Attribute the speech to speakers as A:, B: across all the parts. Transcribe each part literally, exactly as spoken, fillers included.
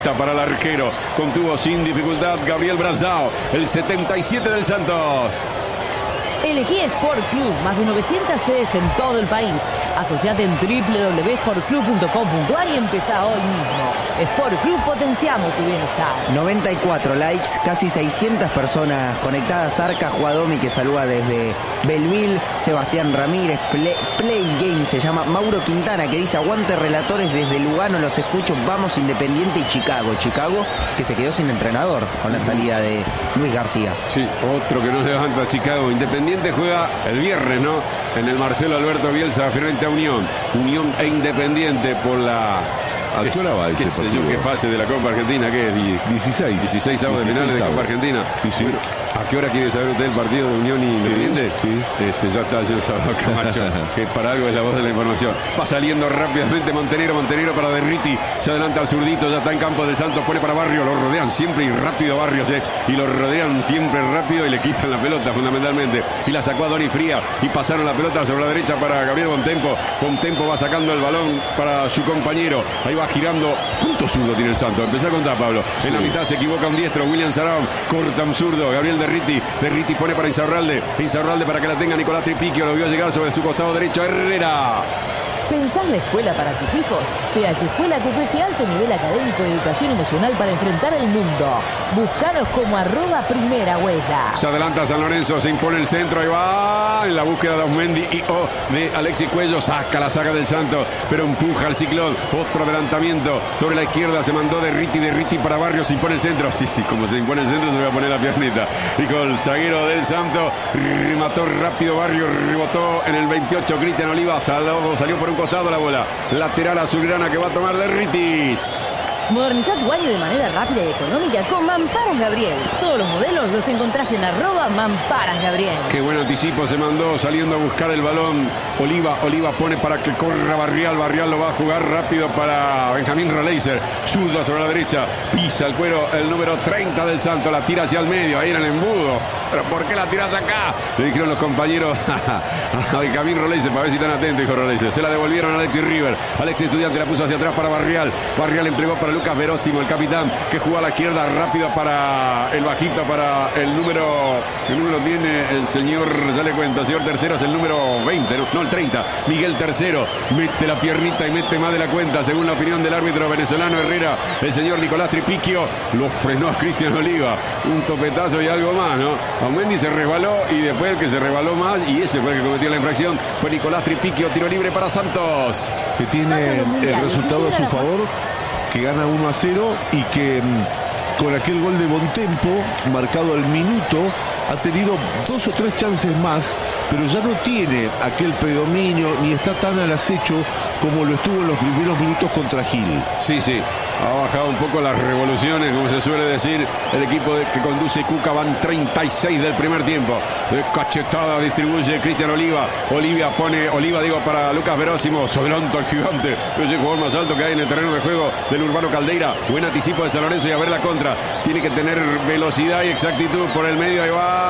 A: Para el arquero, contuvo sin dificultad Gabriel Brazao, el setenta y siete del Santos.
B: Elegí Sport Club, más de novecientas sedes en todo el país. Asociate en doble u doble u doble u punto sport club punto com punto a r y empezá hoy mismo. Sport Club, potenciamos tu bienestar.
C: noventa y cuatro likes, casi seiscientas personas conectadas. Arca Juadomi, que saluda desde Belleville. Sebastián Ramírez, Play, Play Game se llama. Mauro Quintana, que dice: aguante relatores desde Lugano, los escucho. Vamos Independiente y Chicago. Chicago, que se quedó sin entrenador con la salida de Luis García.
A: Sí, otro que no levanta Chicago. Independiente juega el viernes, ¿no? En el Marcelo Alberto Bielsa frente a Unión. Unión e Independiente por la...
D: ¿A qué hora va ese
A: ¿Qué sé yo?
D: partido?
A: ¿Qué fase de la Copa Argentina? ¿Qué?
D: dieciséis.
A: dieciséis avos de finales de Copa Argentina.
D: Sí, sí.
A: Bueno, ¿a qué hora quiere saber usted el partido de Unión y Independiente?
D: Sí.
A: Este, ya está, yo Salvador Camacho, que para algo es la voz de la información. Va saliendo rápidamente Montenegro, Montenegro para Derriti, se adelanta al zurdito, ya está en campo del Santos, pone para Barrio, lo rodean siempre y rápido Barrios, ¿eh? Y lo rodean siempre rápido y le quitan la pelota fundamentalmente. Y la sacó a Doni Fría y pasaron la pelota sobre la derecha para Gabriel Bontempo. Bontempo va sacando el balón para su compañero, ahí va girando. Punto zurdo tiene el Santos, empezó a contar Pablo. En sí. La mitad se equivoca un diestro, William Sarón, corta un zurdo, Gabriel Derriti, Derriti pone para Insaurralde, Insaurralde para que la tenga Nicolás Tripiquio, lo vio llegar sobre su costado derecho, Herrera.
B: ¿Pensás la escuela para tus hijos? P H Escuela te ofrece alto nivel académico y educación emocional para enfrentar el mundo. Búscanos como arroba primera huella.
A: Se adelanta San Lorenzo, se impone el centro, ahí va en la búsqueda de Osmendi y oh, de Alexis Cuello, saca la saga del Santos, pero empuja al Ciclón, otro adelantamiento sobre la izquierda, se mandó Derriti, Derriti para Barrios, se impone el centro, sí, sí, como se impone el centro se va a poner la piernita, y con el zaguero del Santos, remató rápido Barrios, rebotó en el veintiocho, Cristian Oliva, salió, salió por un costado la bola, lateral azulgrana que va a tomar Derritis.
B: Modernizá tu baño de manera rápida y económica con Mamparas Gabriel. Todos los modelos los encontrás en arroba Mamparas Gabriel.
A: Qué buen anticipo se mandó saliendo a buscar el balón. Oliva, Oliva pone para que corra Barrial. Barrial lo va a jugar rápido para Benjamín Roleiser. Zurdo sobre la derecha. Pisa el cuero el número treinta del Santos. La tira hacia el medio. Ahí en el embudo. ¿Pero por qué la tiras acá? Le dijeron los compañeros a Benjamín Roleiser. Para ver si están atentos, dijo Roleiser. Se la devolvieron a Alexis River. Alexis Estudiante la puso hacia atrás para Barrial. Barrial entregó para Lucas Verosimo, el capitán, que jugó a la izquierda rápido para el bajito, para el número, el número tiene el señor, ya le cuento, el señor Tercero es el número veinte, no, no el treinta, Miguel Tercero, mete la piernita y mete más de la cuenta, según la opinión del árbitro venezolano Herrera, el señor Nicolás Tripiquio, lo frenó a Cristian Oliva, un topetazo y algo más, ¿no? Aumendi se resbaló y después el que se resbaló más, y ese fue el que cometió la infracción, fue Nicolás Tripiquio, tiro libre para Santos.
D: Que tiene el resultado a su favor, que gana uno a cero y que con aquel gol de Bontempo, marcado al minuto, ha tenido dos o tres chances más, pero ya no tiene aquel predominio ni está tan al acecho como lo estuvo en los primeros minutos contra Gil.
A: Sí, sí. Ha bajado un poco las revoluciones, como se suele decir. El equipo de, que conduce Cuca, van treinta y seis del primer tiempo. De cachetada distribuye Cristian Oliva. Olivia pone, Oliva digo, para Lucas Verosimo. Se adelanta el gigante. Es el jugador más alto que hay en el terreno de juego del Urbano Caldeira. Buen anticipo de San Lorenzo y a ver la contra. Tiene que tener velocidad y exactitud por el medio. Ahí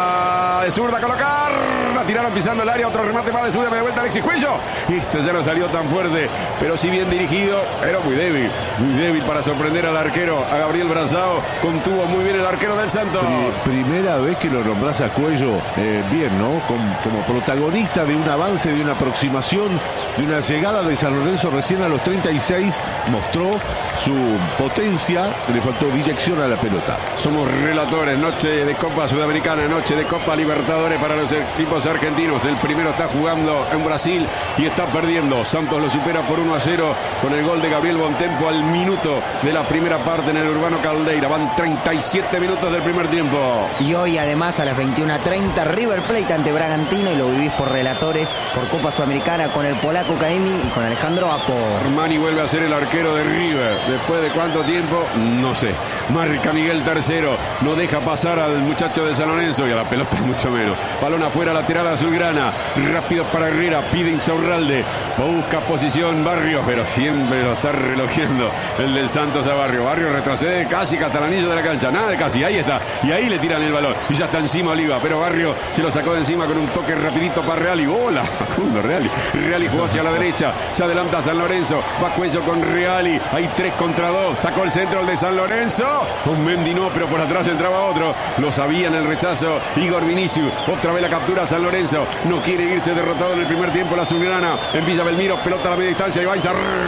A: va de zurda a colocar. La tiraron pisando el área. Otro remate más de zurda. Me da vuelta Alexis Cuello. Este ya no salió tan fuerte, pero sí bien dirigido. Pero muy débil. Muy débil para sorprender al arquero, a Gabriel Brazao. Contuvo muy bien el arquero del Santos.
D: Primera vez que lo nombras a Cuello eh, bien, ¿no? Como, como protagonista de un avance, de una aproximación, de una llegada de San Lorenzo recién a los treinta y seis, mostró su potencia, le faltó dirección a la pelota.
A: Somos relatores, noche de Copa Sudamericana, noche de Copa Libertadores para los equipos argentinos. El primero está jugando en Brasil y está perdiendo. Santos lo supera por uno a cero con el gol de Gabriel Bontempo al minuto de la primera parte en el Urbano Caldeira. Van treinta y siete minutos del primer tiempo.
C: Y hoy además a las veintiuna treinta River Plate ante Bragantino, y lo vivís por relatores, por Copa Sudamericana con el polaco Caemi y con Alejandro Apo.
A: Armani vuelve a ser el arquero de River. ¿Después de cuánto tiempo? No sé. Marca Miguel tercero. No deja pasar al muchacho de San Lorenzo y a la pelota mucho menos. Balón afuera, lateral azulgrana. Rápido para Herrera. Pide Insaurralde. Busca posición Barrios, pero siempre lo está relojeando el del Santos a Barrio. Barrio retrocede casi hasta el anillo de la cancha. Nada de casi. Ahí está. Y ahí le tiran el balón. Y ya está encima Oliva. Pero Barrio se lo sacó de encima con un toque rapidito para Reali. ¡Hola! Facundo Reali. Reali jugó hacia la derecha. Se adelanta San Lorenzo. Va Cuello con Reali. Hay tres contra dos. Sacó el centro el de San Lorenzo. Un Mendy no, pero por atrás entraba otro. Lo sabía en el rechazo Igor Vinicius. Otra vez la captura San Lorenzo. No quiere irse derrotado en el primer tiempo la azulgrana. En Villa Belmiro. Pelota a la media distancia. Y va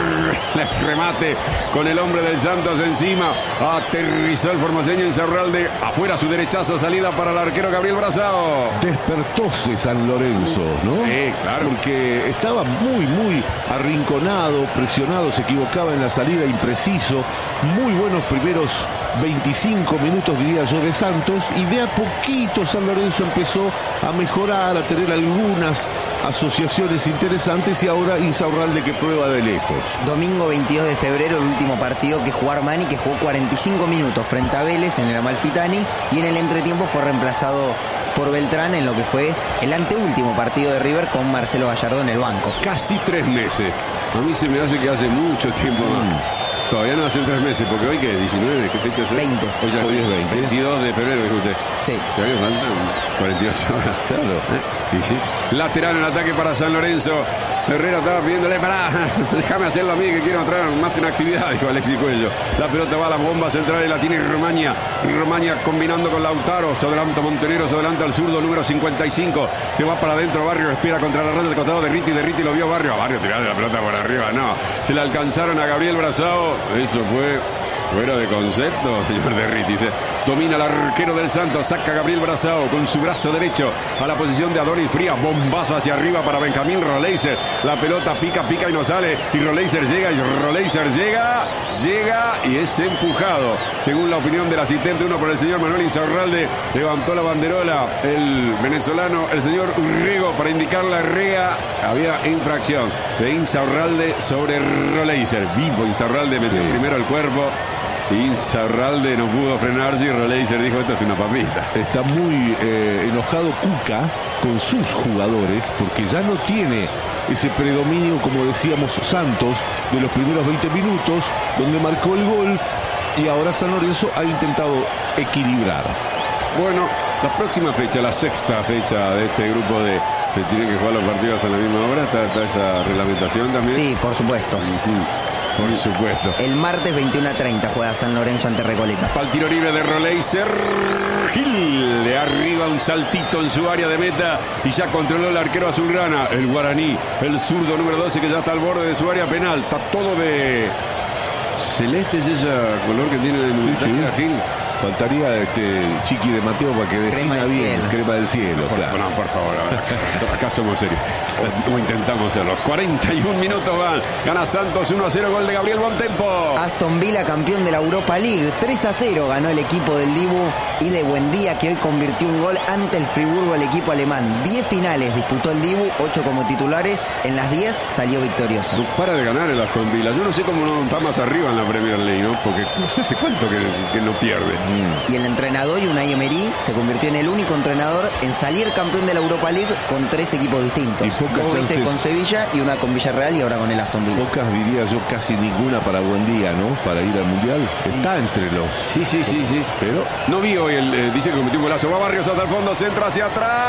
A: a remate con el hombre del Santos encima. Aterrizó el formoseño Insaurralde. Afuera su derechazo. Salida para el arquero Gabriel Brazao.
D: Despertóse San Lorenzo, ¿no?
A: Sí, claro.
D: Porque estaba muy, muy arrinconado, presionado, se equivocaba en la salida, impreciso. Muy buenos primeros veinticinco minutos, diría yo, de Santos. Y de a poquito San Lorenzo empezó a mejorar, a tener algunas asociaciones interesantes. Y ahora Insaurralde que prueba de lejos.
C: Domingo veintidós de febrero, el último partido que jugó Armani, que jugó cuarenta y cinco minutos frente a Vélez en el Amalfitani. Y en el entretiempo fue reemplazado por Beltrán en lo que fue el anteúltimo partido de River con Marcelo Gallardo en el banco.
A: Casi tres meses. A mí se me hace que hace mucho tiempo más. Mm. Todavía no hacen tres meses, porque hoy, ¿qué? ¿diecinueve? ¿Qué fecha es?
C: veinte.
A: Hoy ya hoy es veinte. veintidós de febrero, dijo usted.
C: Sí.
A: Si a mí me faltan cuarenta y ocho horas. Claro. ¿Eh? Y sí. Lateral en ataque para San Lorenzo. Herrera estaba pidiéndole, pará, déjame hacerlo a mí que quiero entrar más en actividad, dijo Alexis Cuello. La pelota va a la bomba central y la tiene Romaña. Romaña combinando con Lautaro. Se adelanta Montenegro, se adelanta el zurdo número cincuenta y cinco. Se va para adentro Barrio, respira contra la red del costado de Riti. De Riti lo vio Barrio. A Barrio tirarle la pelota por arriba, no. Se le alcanzaron a Gabriel Brazao. Eso fue fuera de concepto, señor De Riti. Domina el arquero del Santos, saca a Gabriel Brazao con su brazo derecho a la posición de Adonis Frías. Bombazo hacia arriba para Benjamín Roleiser. La pelota pica, pica y no sale. Y Roleiser llega, y Roleiser llega, llega y es empujado. Según la opinión del asistente uno por el señor Manuel Insaurralde, levantó la banderola el venezolano, el señor Urrego, para indicar la rea. Había infracción de Insaurralde sobre Roleiser. Vivo Insaurralde, metió sí. primero el cuerpo. Insaurralde no pudo frenarse y Roleiser dijo, esto es una papita.
D: Está muy eh, enojado Cuca con sus jugadores porque ya no tiene ese predominio, como decíamos, Santos, de los primeros veinte minutos, donde marcó el gol, y ahora San Lorenzo ha intentado equilibrar.
A: Bueno, la próxima fecha, la sexta fecha de este grupo de... Se tienen que jugar los partidos a la misma hora, está, está esa reglamentación también.
C: Sí, por supuesto.
A: Uh-huh. Por supuesto.
C: El martes veintiuno a treinta juega San Lorenzo ante Recoleta.
A: Para el tiro libre de Roleiser. Gil de arriba, un saltito en su área de meta y ya controló el arquero azulgrana, el guaraní, el zurdo número doce que ya está al borde de su área penal. Está todo de celeste, es ese color que tiene el
D: sí, sí. Gil. Faltaría este Chiqui de Mateo para que defina bien. Cielo. Crema del cielo.
A: Por,
D: claro.
A: No, por favor, acá somos serios. O, o intentamos serlo. cuarenta y un minutos van. Gana Santos uno a cero, gol de Gabriel Bontempo.
C: Aston Villa, campeón de la Europa League. tres a cero ganó el equipo del Dibu y de Buendía, que hoy convirtió un gol ante el Friburgo, el equipo alemán. diez finales disputó el Dibu, ocho como titulares. En las diez salió victorioso.
A: No para de ganar el Aston Villa. Yo no sé cómo no está más arriba en la Premier League, ¿no? Porque no sé hace cuánto que, que no pierde.
C: Y el entrenador, Unai Emery, se convirtió en el único entrenador en salir campeón de la Europa League con tres equipos distintos. Dos veces con Sevilla y una con Villarreal y ahora con el Aston Villa.
D: Pocas, diría yo, casi ninguna para Buendía, ¿no? Para ir al Mundial. Está entre los...
A: Sí, sí, sí, sí. Pero no vi hoy, el, eh, dice que cometió un golazo. Va Barrios hasta el fondo, centro hacia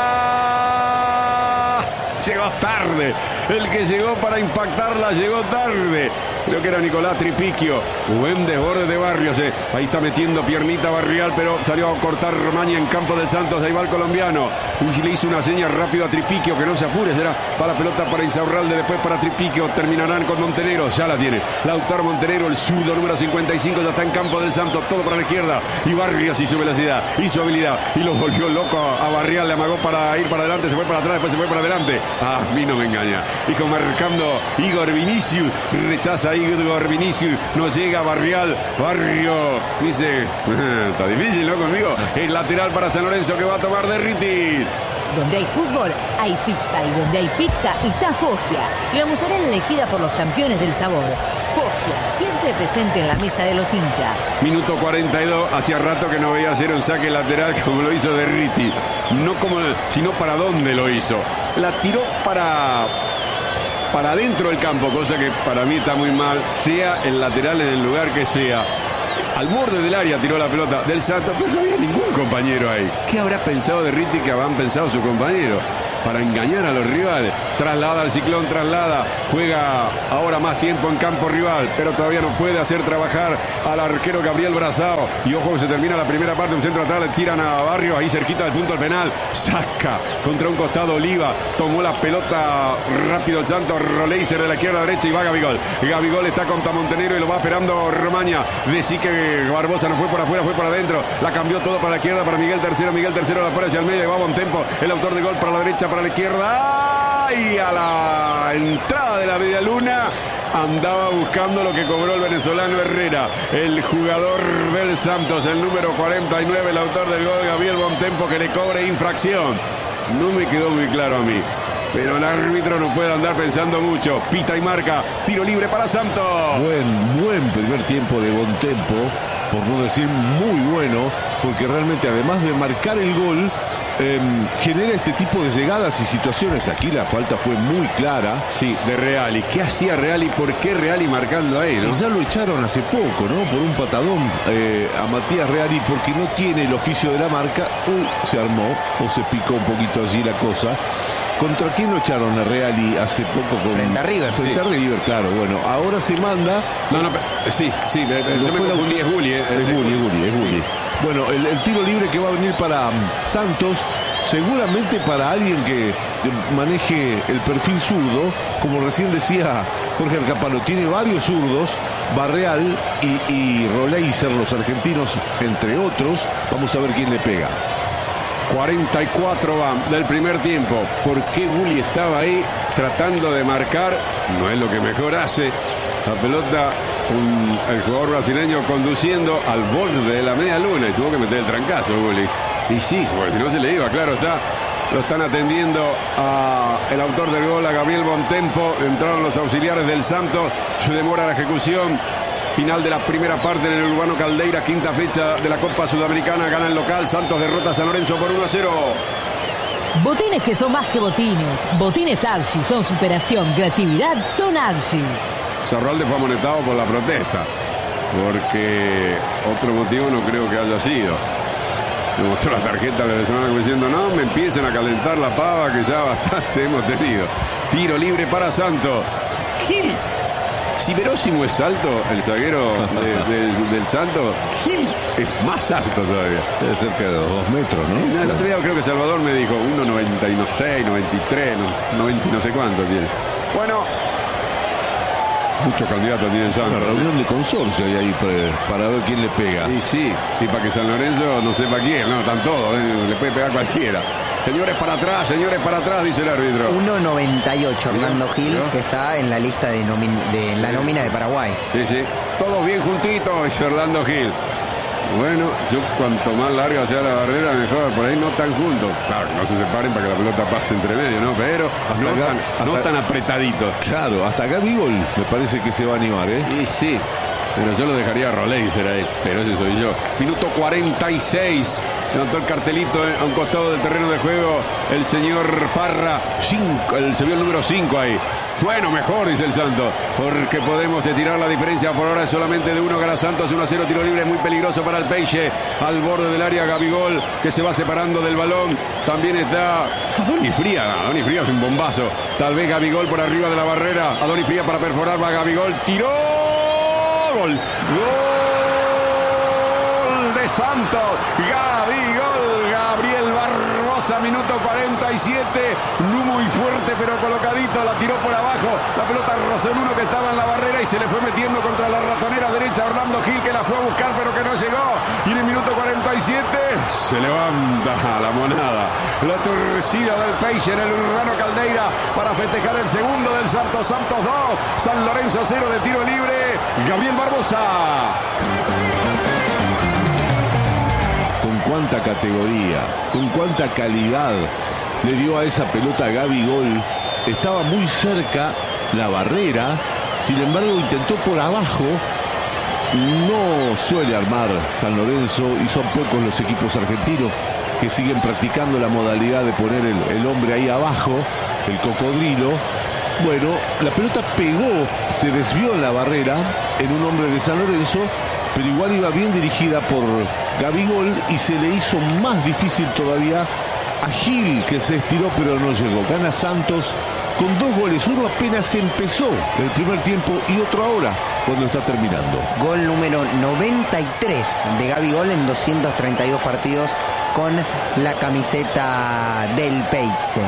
A: atrás. Llegó tarde. El que llegó para impactarla llegó tarde. Creo que era Nicolás Tripiquio. Buen desborde de Barrios. Eh. Ahí está metiendo piernita Barrial, pero salió a cortar Romaña en campo del Santos. Ahí va el colombiano. Le hizo una seña rápido a Tripiquio, que no se apure. Será para la pelota para Insaurralde, después para Tripiquio. Terminarán con Montenegro. Ya la tiene. Lautaro Montenegro, el zurdo número cincuenta y cinco. Ya está en campo del Santos. Todo para la izquierda. Y Barrios y su velocidad y su habilidad. Y lo volvió loco a Barrial. Le amagó para ir para adelante. Se fue para atrás, después se fue para adelante. Ah, a mí no me engaña. Y con marcando Igor Vinicius. Rechaza Igor Vinicius. No llega Barrial. Barrio. Dice, está difícil, ¿no? Conmigo. El lateral para San Lorenzo que va a tomar de Riti.
B: Donde hay fútbol, hay pizza. Y donde hay pizza, está Foggia. La mozzarella elegida por los campeones del sabor. Foggia, siempre presente en la mesa de los hinchas.
A: Minuto cuarenta y dos, hacía rato que no veía hacer un saque lateral como lo hizo Derriti. No como, sino para dónde lo hizo. La tiró para... para dentro del campo, cosa que para mí está muy mal, sea el lateral en el lugar que sea. Al borde del área tiró la pelota del Santos, pero no había ningún compañero ahí. ¿Qué habrá pensado Derriti que habrán pensado sus compañeros? Para engañar a los rivales. Traslada al Ciclón, traslada. Juega ahora más tiempo en campo rival, pero todavía no puede hacer trabajar al arquero Gabriel Brazao. Y ojo que se termina la primera parte, un centro atrás, le tiran a Barrios, ahí cerquita del punto al penal. Saca contra un costado Oliva. Tomó la pelota rápido el Santos. Roleiser de la izquierda a derecha y va Gabigol. Gabigol está contra Montenegro y lo va esperando Romaña. Decí que Barbosa no fue por afuera, fue por adentro. La cambió todo para la izquierda, para Miguel Tercero. Miguel Tercero la pone hacia el medio y va a Bontempo. El autor del gol para la derecha, para la izquierda. Y a la entrada de la media luna andaba buscando lo que cobró el venezolano Herrera, el jugador del Santos, el número cuarenta y nueve, el autor del gol, Gabriel Bontempo, que le cobre infracción. No me quedó muy claro a mí, pero el árbitro no puede andar pensando mucho. Pita y marca, tiro libre para Santos.
D: Buen, buen primer tiempo de Bontempo, por no decir muy bueno, porque realmente además de marcar el gol, Eh, genera este tipo de llegadas y situaciones. Aquí la falta fue muy clara.
A: Sí, de Reali. ¿Qué hacía Reali? ¿Por qué Reali marcando ahí, no?
D: Y ya lo echaron hace poco, ¿no? Por un patadón eh, a Matías Reali, porque no tiene el oficio de la marca. Uy, se armó o se picó un poquito allí la cosa. ¿Contra quién lo echaron a Reali hace poco? Con...
C: Frente a River.
D: Frente
C: Sí.
D: a River, claro. Bueno, ahora se manda.
A: No, no, sí, sí, me, yo me confundí, es Gulli. Eh,
D: Es Gulli, es Gulli, es Gulli. Bueno, el, el tiro libre que va a venir para um, Santos, seguramente para alguien que maneje el perfil zurdo, como recién decía Jorge Arcapalo, tiene varios zurdos, Barreal y, y Roleiser, los argentinos, entre otros. Vamos a ver quién le pega.
A: cuarenta y cuatro va del primer tiempo. ¿Por qué Gulli estaba ahí tratando de marcar? No es lo que mejor hace. La pelota, un, el jugador brasileño conduciendo al borde de la media luna y tuvo que meter el trancazo Gulli. Y sí, porque si no se le iba, claro está. Lo están atendiendo a el autor del gol, a Gabriel Bontempo. Entraron los auxiliares del Santos. Se demora la ejecución. Final de la primera parte en el Urbano Caldeira, quinta fecha de la Copa Sudamericana. Gana el local. Santos derrota a San Lorenzo por uno a cero.
B: Botines que son más que botines. Botines Archie son superación, creatividad, son Archie.
A: Zarralde fue amonestado por la protesta, porque otro motivo no creo que haya sido. Me mostró la tarjeta de la semana como diciendo, no, me empiecen a calentar la pava que ya bastante hemos tenido. Tiro libre para Santos. Gil. Si Verosimo es alto, el zaguero de, de, del Santos, Gil es más alto todavía.
D: Debe cerca de los dos metros, ¿no?
A: El otro día creo que Salvador me dijo uno noventa y seis, noventa y tres, noventa y no sé cuánto tiene. Bueno, muchos candidatos tiene el Santos.
D: Una reunión de consorcio hay ahí para, para ver quién le pega.
A: Y sí, y para que San Lorenzo no sepa quién, no, están todos, ¿eh? Le puede pegar cualquiera. Señores para atrás, señores para atrás, dice el árbitro.
C: uno noventa y ocho Hernando Gil,
A: ¿Vio?
C: que está en la lista de, nomin de la
A: Sí.
C: nómina de Paraguay.
A: Sí, sí, todos bien juntitos, dice Orlando Gil. Bueno, yo cuanto más larga sea la barrera, mejor, por ahí no tan juntos. Claro, no se separen para que la pelota pase entre medio, ¿no? Pero
D: Hasta
A: no,
D: acá,
A: tan,
D: hasta...
A: no tan apretaditos.
D: Claro, hasta Gabigol me parece que se va a animar, ¿eh?
A: Y sí, pero yo lo dejaría a Roleiser ahí, pero ese soy yo. Minuto cuarenta y seis. Levantó el cartelito eh, a un costado del terreno de juego el señor Parra. Cinco, el, se vio el número cinco ahí. Bueno, mejor, dice el Santos, porque podemos tirar la diferencia. Por ahora es solamente de uno, gana Santos, uno a cero, tiro libre muy peligroso para el Peixe. Al borde del área, Gabigol, que se va separando del balón. También está Adoni Fría. Adoni Fría es un bombazo. Tal vez Gabigol por arriba de la barrera. Adoni Fría para perforar, va Gabigol, tiró. Gol. Gol de Santos. Gabigol. Gabriel Barbosa, minuto cuarenta y siete. No muy fuerte, pero colocadito. La tiró por abajo. La pelota rozó en uno que estaba en la barrera y se le fue metiendo contra la ratonera derecha. Orlando Gil, que la fue a buscar, pero que no llegó. Y en el minuto cuarenta y siete se levanta la monada. La torcida del Peixe en el Urbano Caldeira para festejar el segundo del Santos. Santos dos, San Lorenzo cero de tiro libre. Gabriel Barbosa.
D: Con cuánta categoría, con cuánta calidad le dio a esa pelota a Gabigol. Estaba muy cerca la barrera, sin embargo intentó por abajo. No suele armar San Lorenzo y son pocos los equipos argentinos que siguen practicando la modalidad de poner el, el hombre ahí abajo, el cocodrilo. Bueno, la pelota pegó, se desvió en la barrera en un hombre de San Lorenzo, pero igual iba bien dirigida por Gabigol y se le hizo más difícil todavía a Gil, que se estiró pero no llegó. Gana Santos con dos goles, uno apenas empezó el primer tiempo y otro ahora cuando está terminando.
C: Gol número noventa y tres de Gabigol en doscientos treinta y dos partidos con la camiseta del Peixe.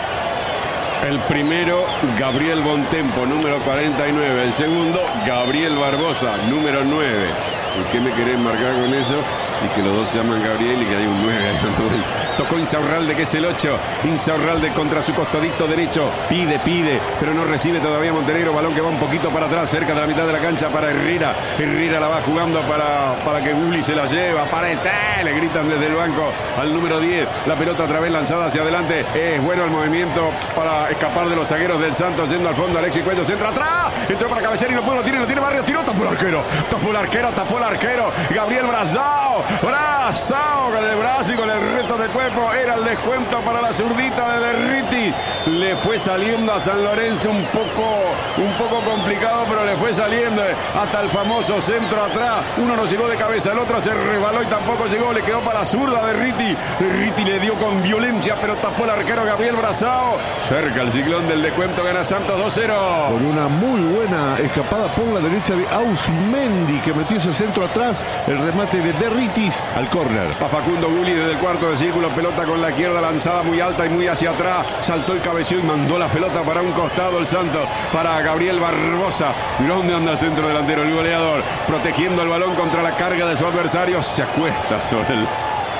A: El primero, Gabriel Bontempo, número cuarenta y nueve. El segundo, Gabriel Barbosa, número nueve. ¿Y qué me querés marcar con eso? Y que los dos se llaman Gabriel y que hay un nueve. Tocó Insaurralde, que es el ocho. Insaurralde contra su costadito derecho. Pide, pide, pero no recibe todavía Montenegro. Balón que va un poquito para atrás, cerca de la mitad de la cancha para Herrera. Herrera la va jugando para, para que Gulli se la lleva. Aparece, le gritan desde el banco al número diez. La pelota otra vez lanzada hacia adelante. Es bueno el movimiento para escapar de los zagueros del Santos. Yendo al fondo, Alexis Cuello se entra atrás. Entró para cabecear y no puede, lo tiene, lo tiene Barrios. Tiró, tapó el arquero. Tapó el arquero, tapó el arquero. Gabriel Brazao. Brazao con el brazo y con el resto del cuerpo. Era el descuento para la zurdita de Derriti. Le fue saliendo a San Lorenzo un poco, un poco complicado, pero le fue saliendo hasta el famoso centro atrás. Uno no llegó de cabeza, el otro se resbaló y tampoco llegó. Le quedó para la zurda de Derriti. Derriti le dio con violencia, pero tapó el arquero Gabriel Brazao. Cerca el ciclón del descuento, gana Santos dos cero.
D: Con una muy buena escapada por la derecha de Ausmendi, que metió ese centro atrás. El remate de Derritis al córner.
A: A Facundo Gulli desde el cuarto de círculo, pelota con la izquierda lanzada muy alta y muy hacia atrás. Saltó y cabeció y mandó la pelota para un costado el Santos, para Gabriel Barbosa. ¿Dónde anda el centro delantero? El goleador, protegiendo el balón contra la carga de su adversario. Se acuesta sobre el,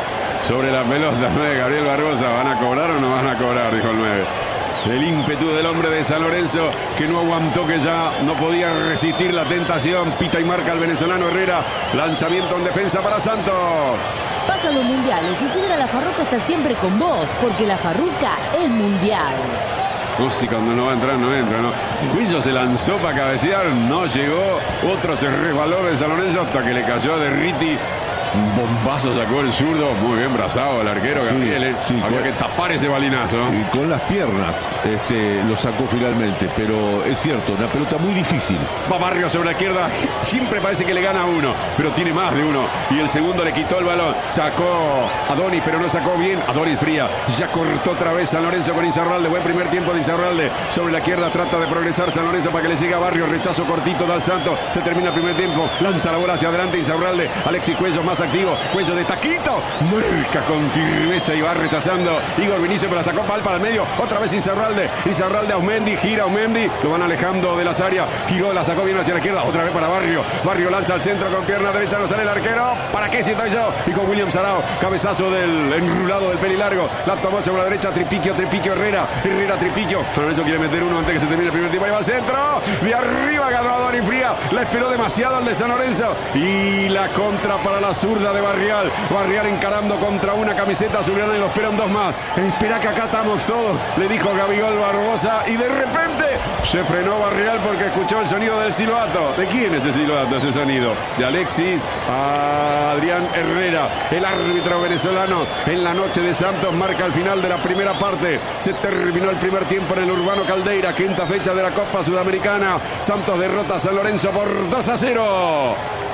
A: sobre la pelota, ¿no? De Gabriel Barbosa. ¿Van a cobrar o no van a cobrar? Dijo el nueve. El ímpetu del hombre de San Lorenzo, que no aguantó, que ya no podía resistir la tentación. Pita y marca el venezolano Herrera. Lanzamiento en defensa para Santos.
B: Pasan los mundiales y Sidra La Farruca está siempre con vos, porque La Farruca es mundial.
A: No, si cuando no va a entrar, no entra, ¿no? Cuillo se lanzó para cabecear, no llegó. Otro se resbaló de San Lorenzo hasta que le cayó a Derriti. Un bombazo sacó el zurdo, muy bien brazado el arquero Gabriel. Sí, sí, había con, que tapar ese balinazo.
D: Y con las piernas este, lo sacó finalmente, pero es cierto, una pelota muy difícil.
A: Va Barrio sobre la izquierda, siempre parece que le gana uno, pero tiene más de uno. Y el segundo le quitó el balón, sacó a Donis, pero no sacó bien. A Donis Fría, ya cortó otra vez San Lorenzo con Insaurralde. Buen primer tiempo de Insaurralde. Sobre la izquierda trata de progresar San Lorenzo para que le llegue a Barrio. Rechazo cortito del Santos. Se termina el primer tiempo. Lanza la bola hacia adelante Insaurralde. Alexis Cuello más activo. Cuello de taquito. Marca con firmeza y va rechazando. Igor Vinicio, pero la sacó Pal para el medio. Otra vez Insaurralde. Insaurralde a Ausmendi. Gira Ausmendi. Lo van alejando de las áreas. Giró, la sacó bien hacia la izquierda. Otra vez para Barrio. Barrio lanza al centro con pierna derecha. No sale el arquero. ¿Para qué si estoy yo? Y con William Sarao. Cabezazo del enrulado del pelilargo. La tomó sobre la derecha. Tripiquio, Tripiquio, Herrera. Herrera, Tripiquio. San Lorenzo quiere meter uno antes que se termine el primer tiempo. Ahí va al centro. De arriba ganó a Donis Fría. La esperó demasiado al de San Lorenzo. Y la contra para la zurda de Barrial. Barrial encarando contra una camiseta azulgrana y lo esperan dos más. Espera que acá estamos todos, le dijo Gabigol Barbosa. Y de repente se frenó Barrial porque escuchó el sonido del silbato. ¿De quién es ese silbato, ese sonido? De Alexis a Adrián Herrera. El árbitro venezolano en la noche de Santos marca el final de la primera parte. Se terminó el primer tiempo en el Urbano Caldeira, quinta fecha de la Copa Sudamericana. Santos derrota a San Lorenzo por dos a cero.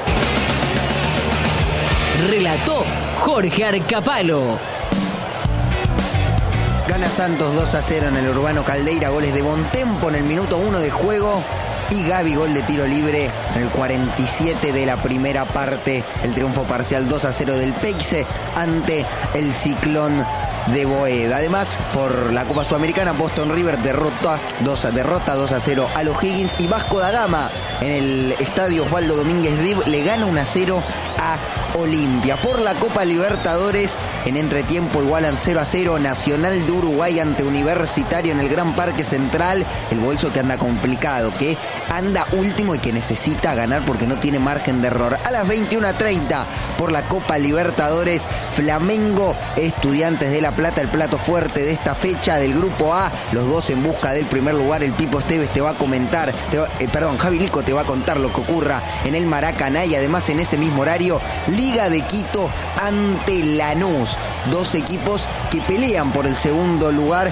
B: Relató Jorge Arcapalo.
C: Gana Santos dos a cero en el Urbano Caldeira. Goles de Bontempo en el minuto uno de juego y Gabigol de tiro libre en el cuarenta y siete de la primera parte. El triunfo parcial dos a cero del Peixe ante el Ciclón de Boedo. Además, por la Copa Sudamericana, Boston River derrota dos a cero a los Higgins, y Vasco da Gama en el estadio Osvaldo Domínguez Dib le gana uno a cero a Olimpia. Por la Copa Libertadores, en entretiempo igualan cero a cero Nacional de Uruguay ante Universitario en el Gran Parque Central. El bolso que anda complicado, que anda último y que necesita ganar porque no tiene margen de error. A las veintiuna treinta, por la Copa Libertadores, Flamengo, Estudiantes de La Plata, el plato fuerte de esta fecha del Grupo A. Los dos en busca del primer lugar. El Pipo Esteves te va a comentar, te va, eh, perdón, Javi Lico te va a contar lo que ocurra en el Maracaná. Y además en ese mismo horario, Liga de Quito ante Lanús. Dos equipos que pelean por el segundo lugar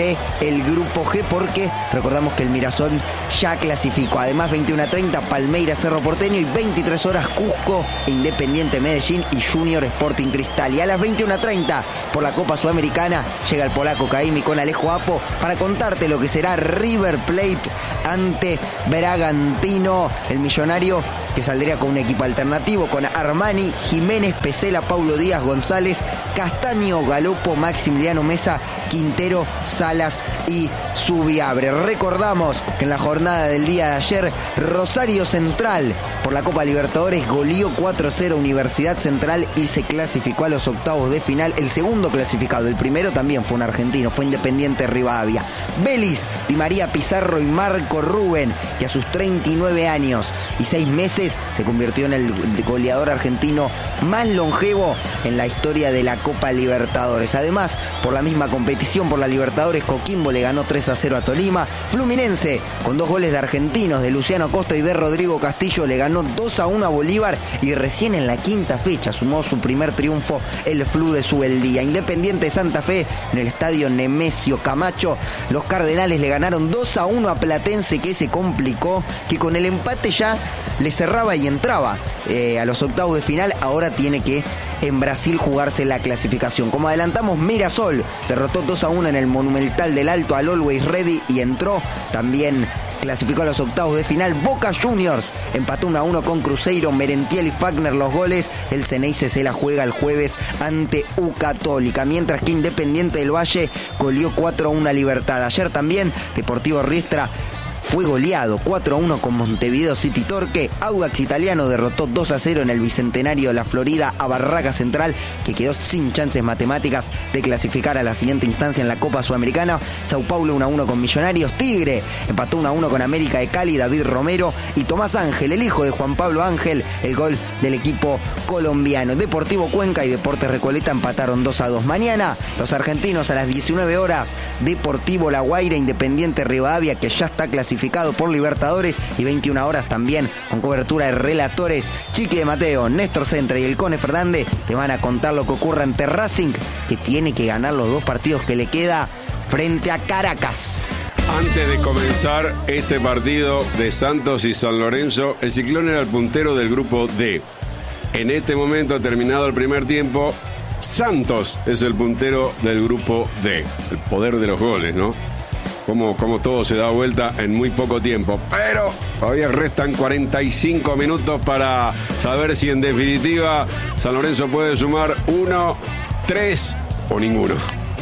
C: del Grupo G, porque recordamos que el Mirasol ya clasificó. Además, veintiuna treinta, Palmeiras Cerro Porteño, y veintitrés horas Cusco, Independiente Medellín y Junior Sporting Cristal. Y a las veintiuna treinta, por la Copa Sudamericana, llega el polaco Caimi con Alejo Apo para contarte lo que será River Plate ante Bragantino. El millonario que saldría con un equipo alternativo, con Armani, Jiménez, Pesela, Paulo Díaz, González, Castaño, Galopo, Maximiliano Mesa, Quintero, Salas y Subiabre. Recordamos que en la jornada del día de ayer, Rosario Central, por la Copa Libertadores, goleó cuatro a cero Universidad Central y se clasificó a los octavos de final. El segundo clasificado, el primero también fue un argentino, fue Independiente Rivadavia. Vélez, Di María Pizarro y Marco Rubén, que a sus treinta y nueve años y seis meses se convirtió en el goleador argentino más longevo en la historia de la Copa Libertadores. Además, por la misma competición, por la Libertadores, Coquimbo le ganó tres a cero a Tolima. Fluminense, con dos goles de argentinos, de Luciano Costa y de Rodrigo Castillo, le ganó dos a uno a Bolívar, y recién en la quinta fecha sumó su primer triunfo el Flu de Subeldía. Independiente de Santa Fe, en el estadio Nemesio Camacho, los Cardenales le ganaron dos a uno a Platense, que se complicó, que con el empate ya le cerraba y entraba eh, a los octavos de final. Ahora tiene que en Brasil jugarse la clasificación. Como adelantamos, Mirasol derrotó dos a uno en el Monumental del Alto al Always Ready y entró también. Clasificó a los octavos de final. Boca Juniors empató uno a uno con Cruzeiro, Merentiel y Fagner los goles. El Ceneice se la juega el jueves ante U Católica, mientras que Independiente del Valle goleó cuatro a uno a Libertad. Ayer también Deportivo Riestra fue goleado cuatro a uno con Montevideo City Torque. Audax Italiano derrotó dos a cero en el Bicentenario de la Florida a Barraca Central, que quedó sin chances matemáticas de clasificar a la siguiente instancia en la Copa Sudamericana. Sao Paulo uno a uno con Millonarios. Tigre empató uno a uno con América de Cali, David Romero y Tomás Ángel, el hijo de Juan Pablo Ángel, el gol del equipo colombiano. Deportivo Cuenca y Deportes Recoleta empataron dos a dos. Mañana, los argentinos a las diecinueve horas, Deportivo La Guaira, Independiente Rivadavia, que ya está clasificado por Libertadores, y veintiuna horas también, con cobertura de relatores Chiqui de Mateo, Néstor Centra y el Cone Fernández, te van a contar lo que ocurre ante Racing, que tiene que ganar los dos partidos que le queda frente a Caracas.
A: Antes de comenzar este partido de Santos y San Lorenzo, el Ciclón era el puntero del grupo D. En este momento, terminado el primer tiempo, Santos es el puntero del grupo D. El poder de los goles, ¿no? Como, como todo se da vuelta en muy poco tiempo. Pero todavía restan cuarenta y cinco minutos para saber si en definitiva San Lorenzo puede sumar uno, tres o ninguno.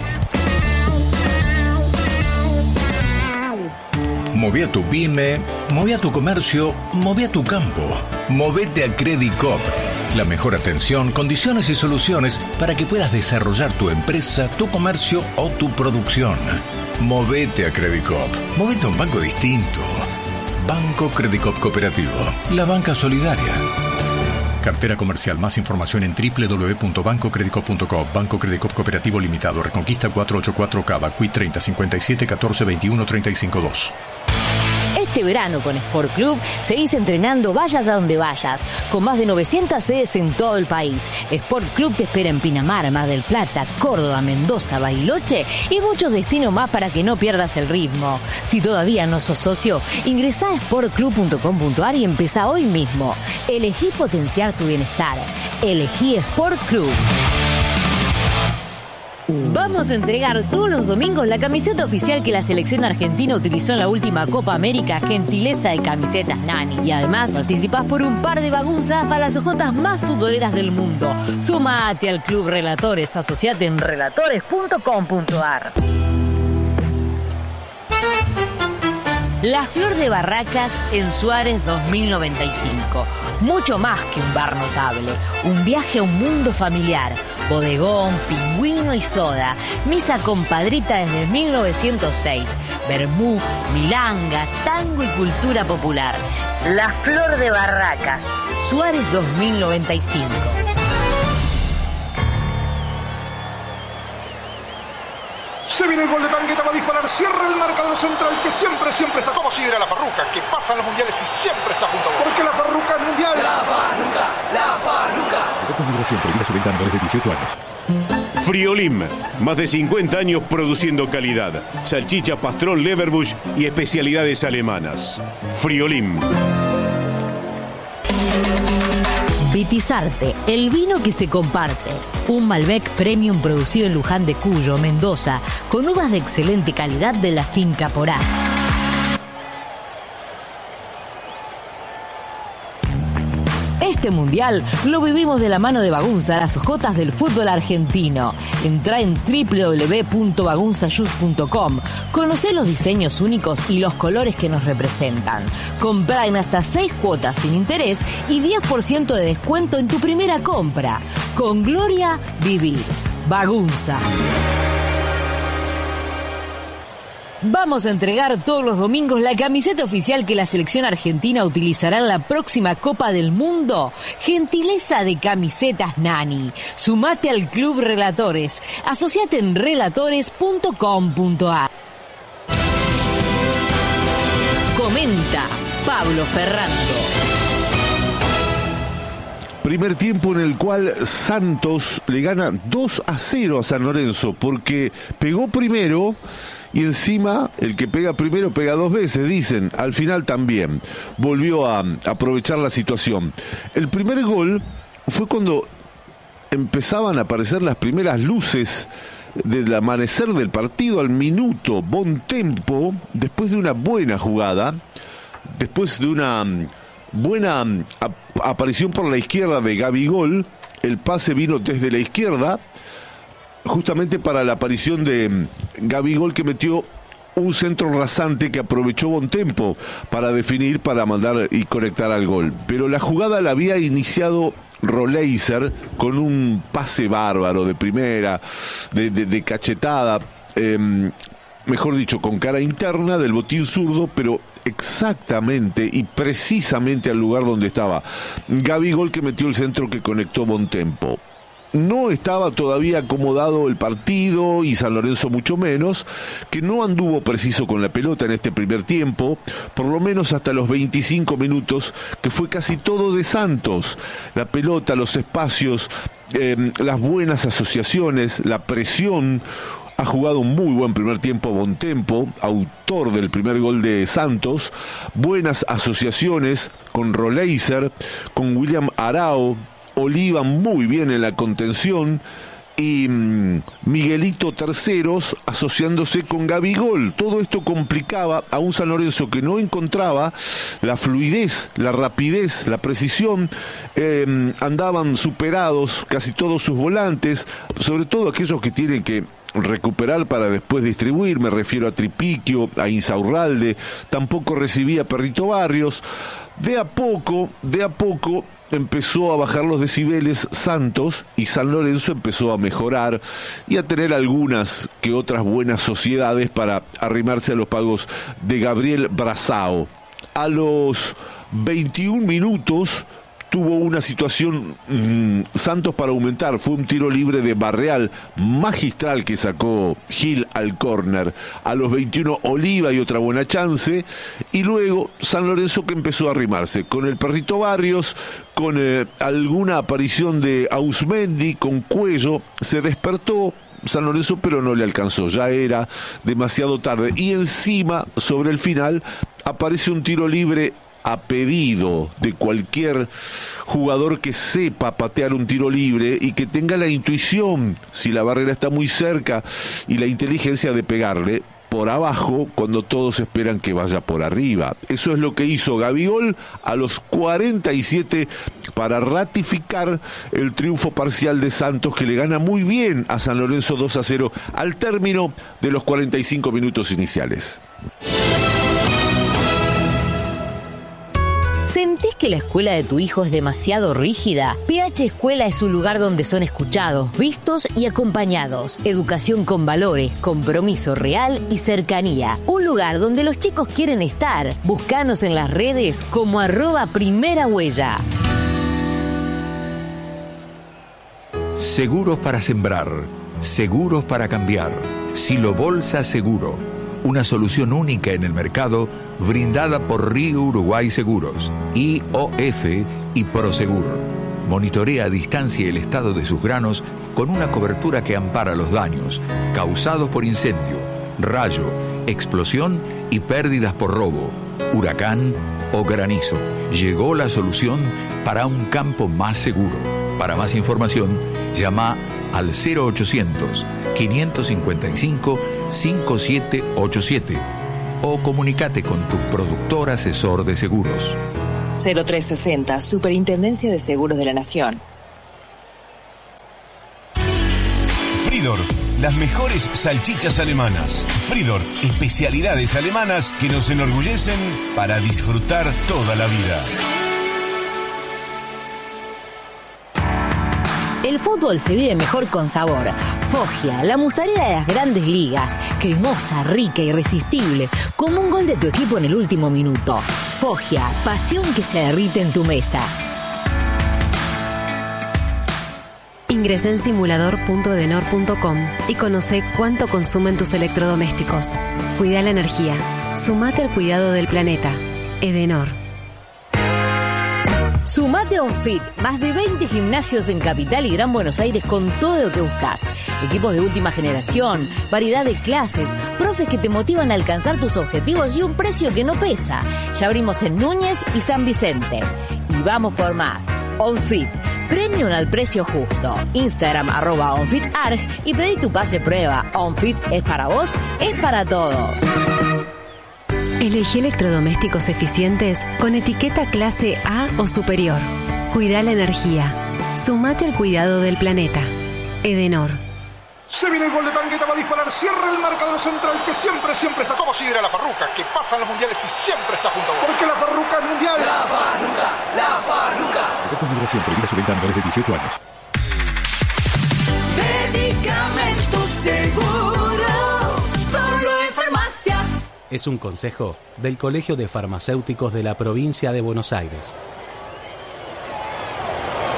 E: Moví a tu pyme, moví a tu comercio, moví a tu campo. Movete a Credicop. La mejor atención, condiciones y soluciones para que puedas desarrollar tu empresa, tu comercio o tu producción. Movete a Credicop. Movete a un banco distinto. Banco Credicop Cooperativo. La banca solidaria. Cartera comercial. Más información en doble u doble u doble u punto banco credicop punto com. Banco Credicop Cooperativo Limitado. Reconquista cuatrocientos ochenta y cuatro Cava. Q I treinta cincuenta y siete catorce veintiuno treinta y cinco dos.
B: Este verano con Sport Club seguís entrenando vayas a donde vayas, con más de novecientas sedes en todo el país. Sport Club te espera en Pinamar, Mar del Plata, Córdoba, Mendoza, Bariloche y muchos destinos más para que no pierdas el ritmo. Si todavía no sos socio, ingresá a sport club punto com punto a r y empezá hoy mismo. Elegí potenciar tu bienestar. Elegí Sport Club. Vamos a entregar todos los domingos la camiseta oficial que la selección argentina utilizó en la última Copa América, gentileza de Camisetas Nani. Y además participás por un par de bagunzas para las ojotas más futboleras del mundo. Sumate al Club Relatores, asociate en relatores punto com punto a r. La Flor de Barracas en Suárez dos mil noventa y cinco. Mucho más que un bar notable. Un viaje a un mundo familiar. Bodegón, pingüino y soda. Misa compadrita desde mil novecientos seis. Vermú, milanga, tango y cultura popular. La Flor de Barracas. Suárez dos mil noventa y cinco.
F: Se viene el gol de Tangueta, va a disparar, cierra el marcador central que siempre, siempre está como si era la Farruca, que pasa en los mundiales y siempre está junto a vos. Porque la Farruca es mundial. La Farruca, la Farruca.
G: Con migración prohibida su venta a menores de dieciocho años.
H: Friolim, más de cincuenta años produciendo calidad. Salchicha, pastrón, leverbush y especialidades alemanas. Friolim.
B: Vitizarte, el vino que se comparte. Un Malbec Premium producido en Luján de Cuyo, Mendoza, con uvas de excelente calidad de la finca Porá. Este mundial lo vivimos de la mano de Bagunza, las ojotas del fútbol argentino. Entrá en doble u doble u doble u punto bagunza juice punto com. Conocé los diseños únicos y los colores que nos representan. Comprá en hasta seis cuotas sin interés y diez por ciento de descuento en tu primera compra. Con gloria, vivir. Bagunza. Vamos a entregar todos los domingos la camiseta oficial que la selección argentina utilizará en la próxima Copa del Mundo. Gentileza de Camisetas Nani. Sumate al Club Relatores. Asociate en relatores punto com punto a r. Comenta Pablo Ferrando.
D: Primer tiempo en el cual Santos le gana dos a cero a San Lorenzo porque pegó primero. Y encima, el que pega primero pega dos veces, dicen. Al final también volvió a aprovechar la situación. El primer gol fue cuando empezaban a aparecer las primeras luces del amanecer del partido. Al minuto, Bontempo, después de una buena jugada, después de una buena ap- aparición por la izquierda de Gabigol, el pase vino desde la izquierda, justamente para la aparición de Gabigol, que metió un centro rasante que aprovechó Bontempo para definir, para mandar y conectar al gol. Pero la jugada la había iniciado Roleiser con un pase bárbaro de primera, de, de, de cachetada, eh, mejor dicho, con cara interna del botín zurdo, pero exactamente y precisamente al lugar donde estaba Gabigol, que metió el centro que conectó Bontempo. No estaba todavía acomodado el partido y San Lorenzo mucho menos, que no anduvo preciso con la pelota en este primer tiempo, por lo menos hasta los veinticinco minutos, que fue casi todo de Santos. La pelota, los espacios, eh, las buenas asociaciones, la presión. Ha jugado un muy buen primer tiempo Bontempo, autor del primer gol de Santos. Buenas asociaciones con Roleiser, con William Arao. Oliva muy bien en la contención y mmm, Miguelito Terceros asociándose con Gabigol. Todo esto complicaba a un San Lorenzo que no encontraba la fluidez, la rapidez, la precisión. Eh, andaban superados casi todos sus volantes, sobre todo aquellos que tienen que recuperar para después distribuir. Me refiero a Tripiquio, a Insaurralde. Tampoco recibía Perrito Barrios. De a poco, de a poco empezó a bajar los decibeles Santos y San Lorenzo empezó a mejorar y a tener algunas que otras buenas sociedades para arrimarse a los pagos de Gabriel Brazao. A los veintiún minutos tuvo una situación mmm, Santos para aumentar. Fue un tiro libre de Barreal magistral que sacó Gil al córner. A los veintiuno Oliva y otra buena chance. Y luego San Lorenzo, que empezó a arrimarse con el Perrito Barrios, con eh, alguna aparición de Ausmendi, con Cuello. Se despertó San Lorenzo, pero no le alcanzó, ya era demasiado tarde. Y encima, sobre el final, aparece un tiro libre a pedido de cualquier jugador que sepa patear un tiro libre y que tenga la intuición, si la barrera está muy cerca, y la inteligencia de pegarle por abajo cuando todos esperan que vaya por arriba. Eso es lo que hizo Gabigol a los cuarenta y siete para ratificar el triunfo parcial de Santos, que le gana muy bien a San Lorenzo dos a cero al término de los cuarenta y cinco minutos iniciales.
B: que la escuela de tu hijo es demasiado rígida? P H Escuela es un lugar donde son escuchados, vistos y acompañados. Educación con valores, compromiso real y cercanía. Un lugar donde los chicos quieren estar. Búscanos en las redes como arroba primera huella.
E: Seguros para sembrar, seguros para cambiar. Silo Bolsa Seguro, una solución única en el mercado brindada por Río Uruguay Seguros, I O F y Prosegur. Monitorea a distancia el estado de sus granos con una cobertura que ampara los daños causados por incendio, rayo, explosión y pérdidas por robo, huracán o granizo. Llegó la solución para un campo más seguro. Para más información, llama al cero ochocientos, quinientos cincuenta y cinco, cincuenta y siete ochenta y siete o comunícate con tu productor asesor de seguros.
I: cero tres sesenta, Superintendencia de Seguros de la Nación.
H: Friedorf, las mejores salchichas alemanas. Friedorf, especialidades alemanas que nos enorgullecen para disfrutar toda la vida.
B: El fútbol se vive mejor con sabor. Foggia, la musarela de las grandes ligas. Cremosa, rica, irresistible. Como un gol de tu equipo en el último minuto. Foggia, pasión que se derrite en tu mesa.
J: Ingresa en simulador punto edenor punto com y conoce cuánto consumen tus electrodomésticos. Cuida la energía. Sumate al cuidado del planeta. Edenor.
B: Sumate a OnFit, más de veinte gimnasios en Capital y Gran Buenos Aires con todo lo que buscas. Equipos de última generación, variedad de clases, profes que te motivan a alcanzar tus objetivos y un precio que no pesa. Ya abrimos en Núñez y San Vicente. Y vamos por más. OnFit, premium al precio justo. Instagram arroba OnFitArg y pedí tu pase prueba. OnFit es para vos, es para todos.
J: Elegí electrodomésticos eficientes con etiqueta clase A o superior. Cuida la energía. Sumate al cuidado del planeta. Edenor.
F: Se viene el gol de Tangueta, va a disparar, cierra el marcador central que siempre, siempre está como si era la Farruca, que pasa en los mundiales y siempre está junto a vos. Porque la Farruca es mundial. La Farruca, la Farruca.
G: Con migración prohibida su venta a menores de dieciocho años.
K: Medicamentos Seguro, solo en farmacias.
L: Es un consejo del Colegio de Farmacéuticos de la Provincia de Buenos Aires.